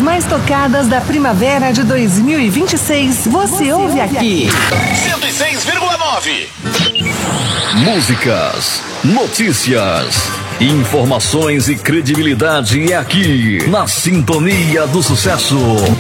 mais tocadas da primavera de 2026. Você ouve aqui. 106,9. Músicas, notícias, informações e credibilidade é aqui, na Sintonia do Sucesso.